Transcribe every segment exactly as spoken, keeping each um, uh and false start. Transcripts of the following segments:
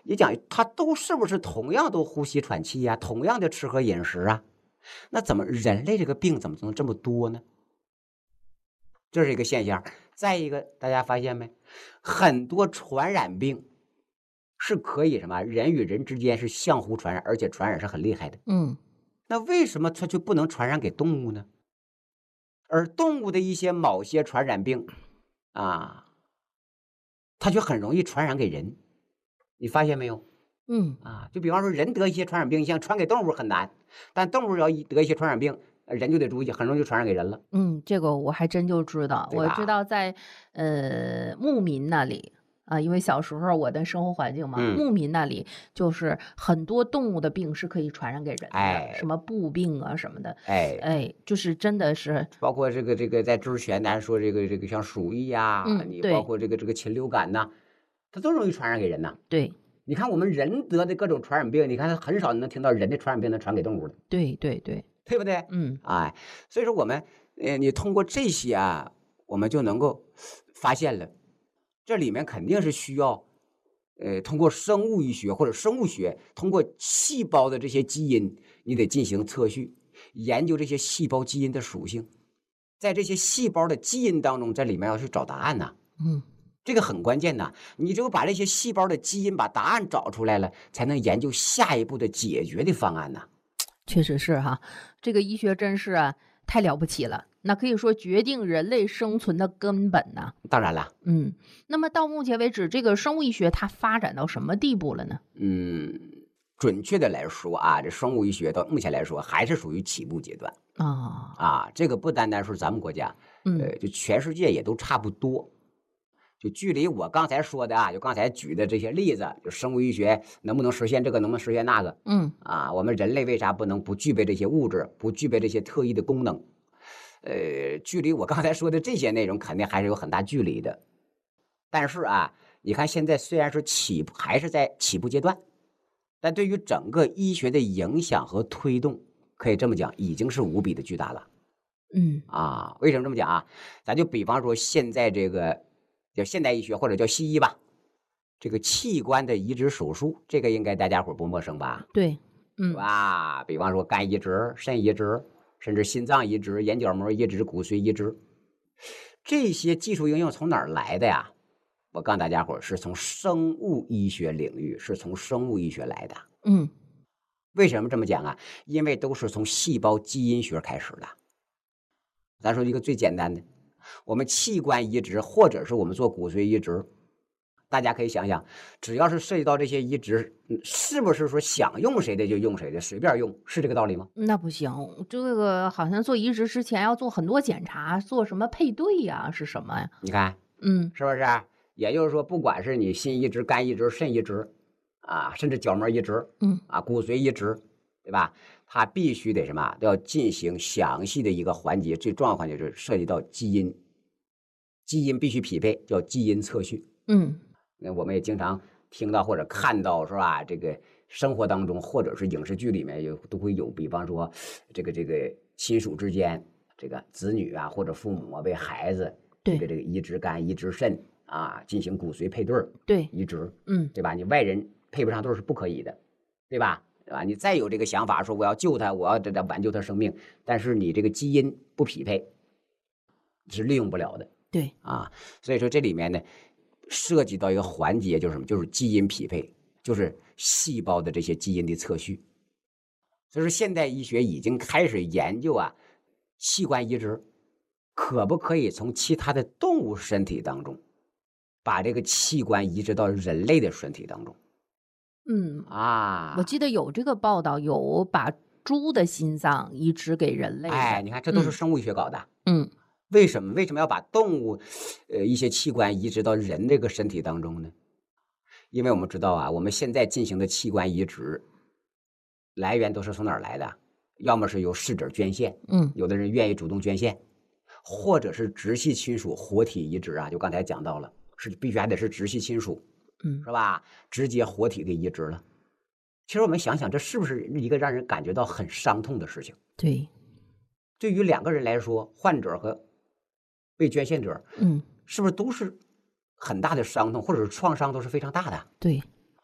你讲他都是不是同样都呼吸喘气呀、同样的吃喝饮食啊？那怎么人类这个病怎么能这么多呢？这是一个现象。再一个，大家发现没？很多传染病是可以什么人与人之间是相互传染，而且传染是很厉害的。 嗯那为什么它就不能传染给动物呢？而动物的一些某些传染病啊，它就很容易传染给人。你发现没有？ 嗯啊，就比方说人得一些传染病，像传给动物很难，但动物要一得一些传染病，呃人就得注意，很容易就传染给人了， 嗯，这个我还真就知道，我知对吧？ 道在呃牧民那里。啊，因为小时候我的生活环境嘛， 嗯， 牧民那里就是很多动物的病是可以传染给人的，什哎么布病啊什么的， 哎， 哎，就是真的是， 包括这个这个在之前咱说这个这个像鼠疫呀， 嗯， 你包对括这个这个禽流感呐，它都容易传染给人呐。 对你看我们人得的各种传染病，你看很少能听到人的传染病能传给动物的， 对对对， 对不对？ 嗯哎，所以说我们呃，你通过这些啊，我们就能够发现了，这里面肯定是需要呃，通过生物医学或者生物学，通过细胞的这些基因，你得进行测序，研究这些细胞基因的属性，在这些细胞的基因当中，在里面要去找答案呐、 嗯。 这个很关键呐。你只有把这些细胞的基因把答案找出来了，才能研究下一步的解决的方案呐。 确实是哈，这个医学真是啊，太了不起了，那可以说决定人类生存的根本呐。 当然了， 嗯，那么到目前为止，这个生物医学它发展到什么地步了呢？ 嗯，准确的来说啊，这生物医学到目前来说还是属于起步阶段啊， 啊。这个不单单是咱们国家， 嗯呃，就全世界也都差不多。就距离我刚才说的啊，就刚才举的这些例子，就生物医学能不能实现这个，能不能实现那个嗯啊？我们人类为啥不能不具备这些物质，不具备这些特异的功能？呃，距离我刚才说的这些内容肯定还是有很大距离的。但是啊，你看现在虽然是起步，还是在起步阶段，但对于整个医学的影响和推动，可以这么讲，已经是无比的巨大了。 嗯啊，为什么这么讲啊？咱就比方说现在这个叫现代医学或者叫西医吧，这个器官的移植手术，这个应该大家伙儿不陌生吧？ 对， 是嗯吧？比方说肝移植、肾移植，甚至心脏移植、眼角膜移植、骨髓移植，这些技术应用从哪儿来的呀？我告诉大家伙儿，是从生物医学领域，是从生物医学来的。 嗯为什么这么讲啊？因为都是从细胞基因学开始的。咱说一个最简单的，我们器官移植或者是我们做骨髓移植，大家可以想想，只要是涉及到这些移植，嗯是不是说想用谁的就用谁的，随便用，是这个道理吗？ 那不行，这个好像做移植之前要做很多检查，做什么配对呀？是什么呀？ 你看嗯是不是啊？也就是说，不管是你心移植、肝移植、肾移植，啊，甚至角膜移植， 嗯啊，骨髓移植，对吧？它必须得什么？都要进行详细的一个环节，最重要的环节就是涉及到基因，基因必须匹配，叫基因测序。 嗯那我们也经常听到或者看到，是吧？这个生活当中或者是影视剧里面有都会有，比方说这个这个亲属之间，这个子女啊或者父母啊为孩子这对个这个移植肝、移植肾啊，进行骨髓配对儿对， 移植， 嗯对吧？你外人配不上对儿是不可以的，对吧？对吧？你再有这个想法说我要救他，我要这这挽救他生命，但是你这个基因不匹配，是利用不了的。 对， 啊，所以说这里面呢，涉及到一个环节，就是什么？就是基因匹配，就是细胞的这些基因的测序。所以说，现代医学已经开始研究啊，器官移植可不可以从其他的动物身体当中，把这个器官移植到人类的身体当中嗯，我啊？ 记得有这个报道，有把猪的心脏移植给人类哎， 的。 你看，这都是嗯生物医学搞的。 嗯为什么？为什么要把动物，呃，一些器官移植到人这个身体当中呢？因为我们知道啊，我们现在进行的器官移植来源都是从哪儿来的？要么是由逝者捐献， 嗯有的人愿意主动捐献，或者是直系亲属活体移植啊，就刚才讲到了，是必须还得是直系亲属， 嗯是吧？直接活体给移植了。其实我们想想，这是不是一个让人感觉到很伤痛的事情？ 对， 对于两个人来说，患者和被捐献者， 嗯是不是都是很大的伤痛，或者是创伤都是非常大的？ 对，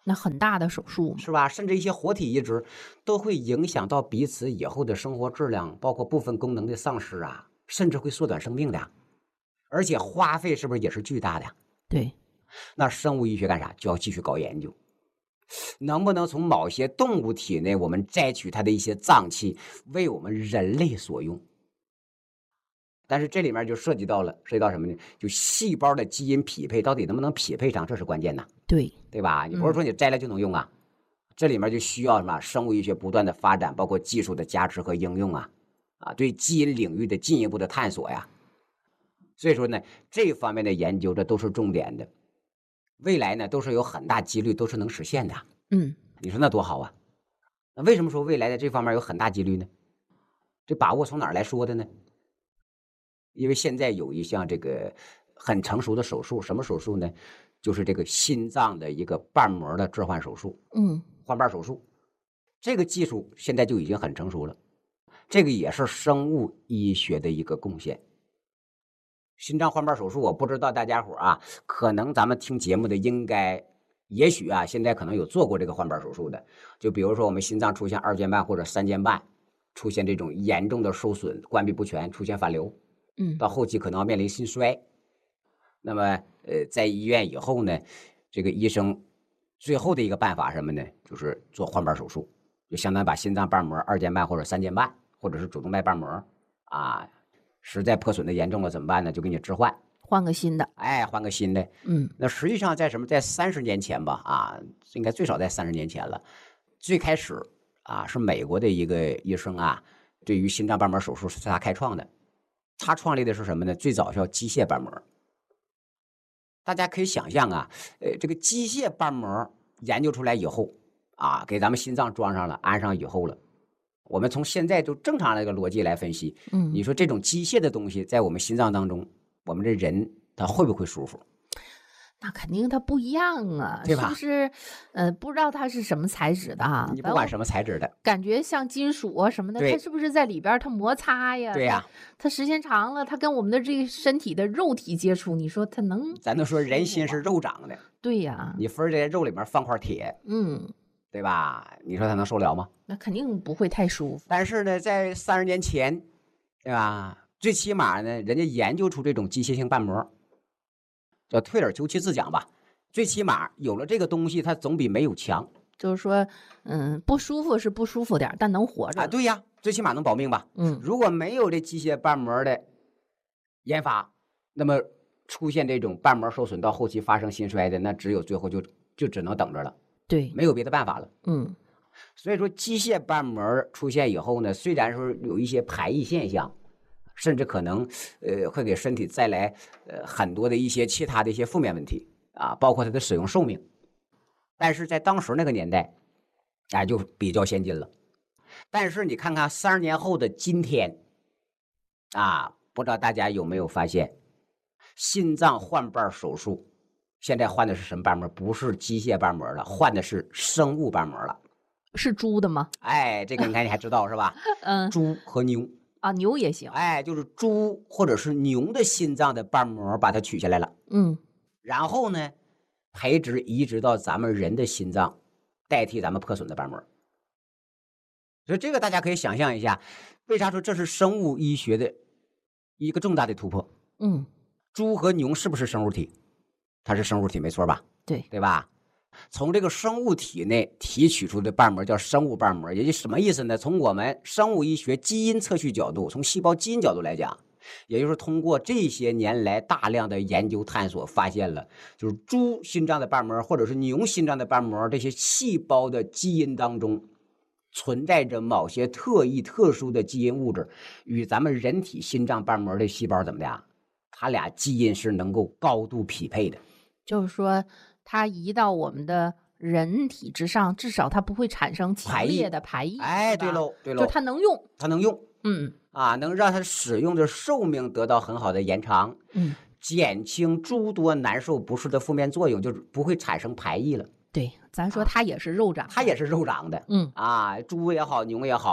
那很大的手术嘛。 是吧？甚至一些活体移植都会影响到彼此以后的生活质量，包括部分功能的丧失啊，甚至会缩短生命的，而且花费是不是也是巨大的？ 对， 那生物医学干啥？就要继续搞研究，能不能从某些动物体内我们摘取它的一些脏器，为我们人类所用？但是这里面就涉及到了，涉及到什么呢？就细胞的基因匹配到底能不能匹配上，这是关键呐， 对， 对吧？你不是说你摘了就能用啊？嗯、这里面就需要什么？生物医学不断的发展，包括技术的加持和应用啊，啊，对基因领域的进一步的探索呀。所以说呢，这方面的研究这都是重点的，未来呢都是有很大几率都是能实现的。 嗯， 你说那多好啊！那为什么说未来在这方面有很大几率呢？这把握从哪儿来说的呢？因为现在有一项这个很成熟的手术，什么手术呢？就是这个心脏的一个瓣膜的置换手术， 嗯， 换瓣手术。这个技术现在就已经很成熟了，这个也是生物医学的一个贡献。心脏换瓣手术，我不知道大家伙啊，可能咱们听节目的应该，也许啊，现在可能有做过这个换瓣手术的，就比如说我们心脏出现二尖瓣或者三尖瓣，出现这种严重的受损、关闭不全，出现反流。 嗯， 到后期可能要面临心衰，那么呃，在医院以后呢，这个医生最后的一个办法什么呢？就是做换瓣手术，就相当于把心脏瓣膜二尖瓣或者三尖瓣，或者是主动脉瓣膜啊，实在破损的严重了怎么办呢？就给你置换， 换个新的， 哎，换个新的。 嗯， 那实际上在什么？在三十年前吧，啊，应该最少在三十年前了。最开始啊，是美国的一个医生啊，对于心脏瓣膜手术是他开创的。他创立的是什么呢？最早叫机械瓣膜。大家可以想象啊，呃，这个机械瓣膜研究出来以后啊，给咱们心脏装上了，安上以后了，我们从现在就正常的一个逻辑来分析， 嗯， 你说这种机械的东西在我们心脏当中，我们这人他会不会舒服？ 那肯定它不一样啊， 对吧？ 是不是？呃，不知道它是什么材质的哈。 你不管什么材质的， 感觉像金属啊什么的，它是不是在里边它摩擦呀？ 对呀， 它时间长了，它跟我们的这个身体的肉体接触，你说它能？ 咱都说人心是肉长的， 对呀， 你分在肉里面放块铁， 嗯， 对吧？你说它能受了吗？ 那肯定不会太舒服。 但是呢，在三十年前，对吧？最起码呢，人家研究出这种机械性瓣膜，叫退而求其次讲吧。最起码有了这个东西，它总比没有强。 就是说，嗯，不舒服是不舒服点，但能活着啊。对呀，最起码能保命吧。 嗯， 如果没有这机械瓣膜的研发，那么出现这种瓣膜受损到后期发生心衰的，那只有最后就就只能等着了。 对， 没有别的办法了。 嗯， 所以说机械瓣膜出现以后呢，虽然说有一些排异现象，甚至可能呃会给身体带来呃很多的一些其他的一些负面问题啊，包括它的使用寿命。但是在当时那个年代，哎，就比较先进了。但是你看看三十年后的今天，啊，不知道大家有没有发现，心脏换瓣手术现在换的是什么瓣膜？不是机械瓣膜了，换的是生物瓣膜了。 是猪的吗？ 哎，这个你看你还知道是吧？ 嗯， 猪和牛啊，牛也行。 哎，就是猪或者是牛的心脏的瓣膜把它取下来了。 嗯， 然后呢，培植移植到咱们人的心脏，代替咱们破损的瓣膜。所以这个大家可以想象一下，为啥说这是生物医学的一个重大的突破？ 嗯， 猪和牛是不是生物体？它是生物体，没错吧？ 对， 对吧？从这个生物体内提取出的瓣膜叫生物瓣膜，也就什么意思呢？从我们生物医学基因测序角度，从细胞基因角度来讲，也就是通过这些年来大量的研究探索，发现了就是猪心脏的瓣膜或者是牛心脏的瓣膜这些细胞的基因当中存在着某些特异特殊的基因物质，与咱们人体心脏瓣膜的细胞怎么的呀？它俩基因是能够高度匹配的。 就是说，它移到我们的人体之上，至少它不会产生强烈的排异。 哎，对喽，对喽， 就它能用， 它能用， 嗯啊，能让它使用的寿命得到很好的延长， 嗯， 减轻诸多难受不适的负面作用，就是不会产生排异了。 对，咱说它也是肉长， 它也是肉长的， 嗯啊，猪也好，牛也好。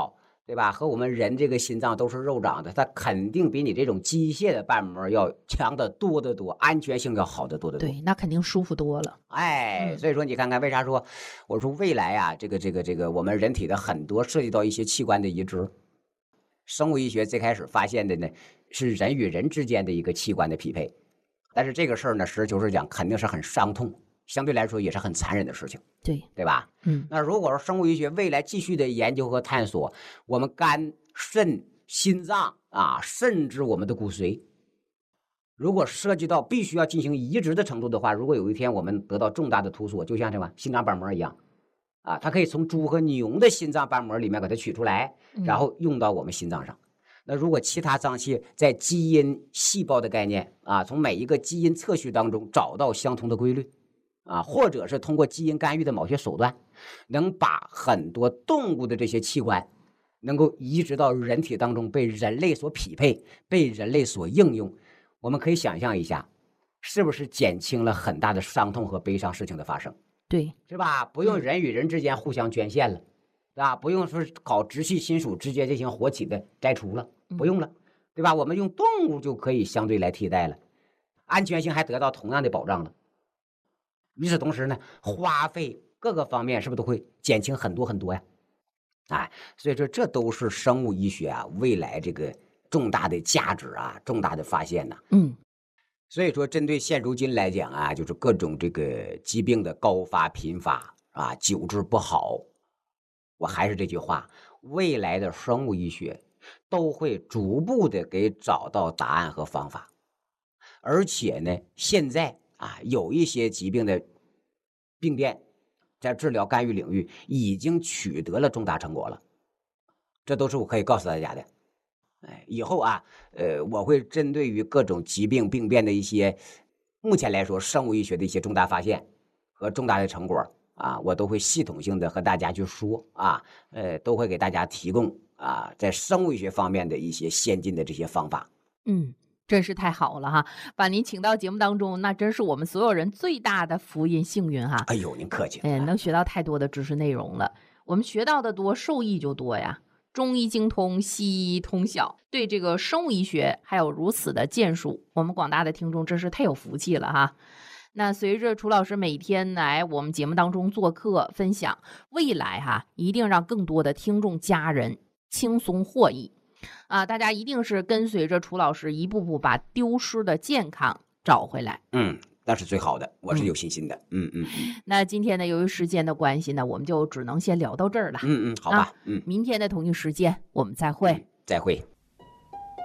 对吧？和我们人这个心脏都是肉长的，它肯定比你这种机械的瓣膜要强得多得多，安全性要好得多得多。 对，那肯定舒服多了。 哎， 嗯所以说你看看，为啥说我说未来啊，这个这个这个我们人体的很多涉及到一些器官的移植，生物医学最开始发现的呢是人与人之间的一个器官的匹配，但是这个事儿呢，实事求是讲，肯定是很伤痛，相对来说也是很残忍的事情， 对， 对吧？ 嗯那如果说生物医学未来继续的研究和探索，我们肝、肾、心脏啊，甚至我们的骨髓，如果涉及到必须要进行移植的程度的话，如果有一天我们得到重大的突破，就像什么心脏瓣膜一样，啊，它可以从猪和牛的心脏瓣膜里面给它取出来，然后用到我们心脏上。那如果其他脏器在基因细胞的概念啊，从每一个基因测序当中找到相同的规律啊，或者是通过基因干预的某些手段，能把很多动物的这些器官能够移植到人体当中，被人类所匹配，被人类所应用，我们可以想象一下，是不是减轻了很大的伤痛和悲伤事情的发生？ 对， 是吧？不用人与人之间互相捐献了，对吧？不用说搞直系亲属直接进行活体的摘除了，不用了，对吧？我们用动物就可以相对来替代了，安全性还得到同样的保障了。与此同时呢，花费各个方面是不是都会减轻很多很多呀？哎，所以说这都是生物医学啊未来这个重大的价值啊，重大的发现呐、 嗯所以说，针对现如今来讲啊，就是各种这个疾病的高发频发啊，久治不好。我还是这句话，未来的生物医学都会逐步的给找到答案和方法，而且呢，现在啊有一些疾病的病变，在治疗干预领域已经取得了重大成果了，这都是我可以告诉大家的。哎，以后啊，呃，我会针对于各种疾病病变的一些，目前来说生物医学的一些重大发现和重大的成果啊，我都会系统性的和大家去说啊，呃，都会给大家提供啊，在生物医学方面的一些先进的这些方法。 嗯，真是太好了哈！把您请到节目当中，那真是我们所有人最大的福音幸运哈！ 哎呦，您客气了。 哎，能学到太多的知识内容了。我们学到的多，受益就多呀。中医精通，西医通晓，对这个生物医学还有如此的建树，我们广大的听众真是太有福气了哈。那随着楚老师每天来我们节目当中做客分享，未来哈一定让更多的听众家人轻松获益啊！大家一定是跟随着楚老师一步步把丢失的健康找回来。 嗯，那是最好的，我是有信心的。嗯嗯嗯那今天呢，由于时间的关系呢，我们就只能先聊到这儿了。 嗯嗯，好吧。嗯， 明天的同一时间我们再会。 再会。